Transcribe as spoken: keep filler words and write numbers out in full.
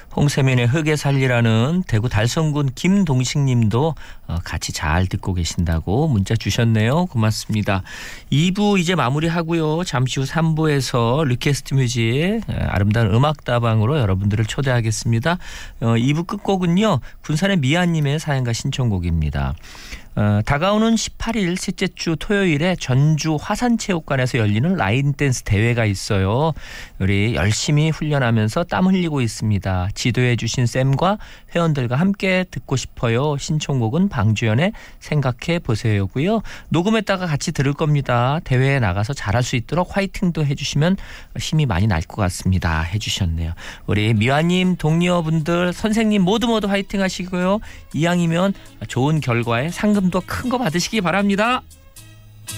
홍세민의 흙에 살리라는 대구 달성군 김동식님도 같이 잘 듣고 계신다고 문자 주셨네요. 고맙습니다. 이 부 이제 마무리하고요. 잠시 후 삼 부에서 리퀘스트 뮤직 아름다운 음악다방으로 여러분들을 초대하겠습니다. 이 부 끝곡은요. 군산의 미아님의 사연과 신청곡입니다. 어, 다가오는 십팔 일 셋째 주 토요일에 전주 화산체육관에서 열리는 라인 댄스 대회가 있어요. 우리 열심히 훈련하면서 땀 흘리고 있습니다. 지도해 주신 쌤과 회원들과 함께 듣고 싶어요. 신청곡은 방주연의 생각해 보세요고요. 녹음했다가 같이 들을 겁니다. 대회에 나가서 잘할 수 있도록 화이팅도 해주시면 힘이 많이 날 것 같습니다. 해주셨네요. 우리 미화님, 동료분들, 선생님 모두 모두 화이팅 하시고요. 이왕이면 좋은 결과에 상금도 큰 거 받으시기 바랍니다.